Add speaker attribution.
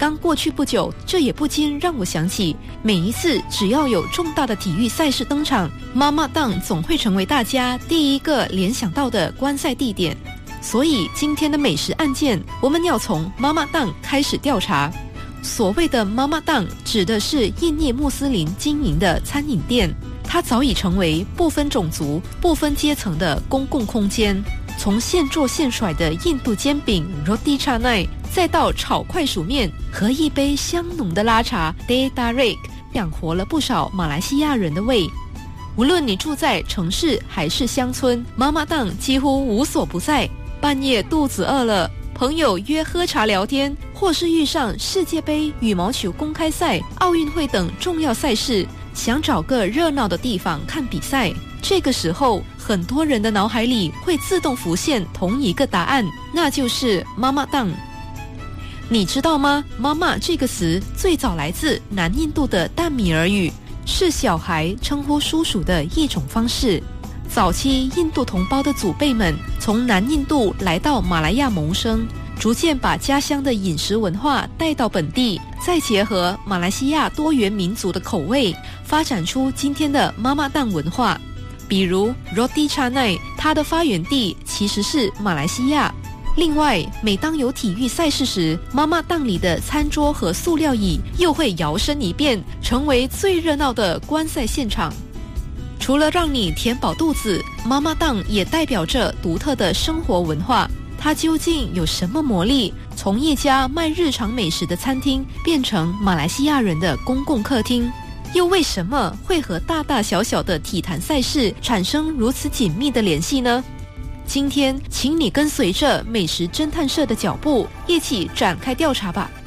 Speaker 1: 刚过去不久，这也不禁让我想起，每一次只要有重大的体育赛事登场，妈妈档总会成为大家第一个联想到的观赛地点。所以今天的美食案件，我们要从妈妈档开始调查。所谓的妈妈档指的是印尼穆斯林经营的餐饮店，它早已成为不分种族、不分阶层的公共空间。从现做现甩的印度煎饼 Roti Canai， 再到炒快熟面和一杯香浓的拉茶 Teh Tarik， 养活了不少马来西亚人的胃。无论你住在城市还是乡村，妈妈档几乎无所不在。半夜肚子饿了，朋友约喝茶聊天，或是遇上世界杯、羽毛球公开赛、奥运会等重要赛事，想找个热闹的地方看比赛。这个时候，很多人的脑海里会自动浮现同一个答案，那就是妈妈档。你知道吗？妈妈这个词最早来自南印度的淡米尔语，是小孩称呼叔叔的一种方式。早期印度同胞的祖辈们从南印度来到马来亚谋生，逐渐把家乡的饮食文化带到本地，再结合马来西亚多元民族的口味，发展出今天的妈妈档文化。比如 Roti Canai， 它的发源地其实是马来西亚。另外，每当有体育赛事时，妈妈档里的餐桌和塑料椅又会摇身一变，成为最热闹的观赛现场。除了让你填饱肚子，妈妈档也代表着独特的生活文化。它究竟有什么魔力，从一家卖日常美食的餐厅变成马来西亚人的公共客厅？又为什么会和大大小小的体坛赛事产生如此紧密的联系呢？今天，请你跟随着美食侦探社的脚步，一起展开调查吧。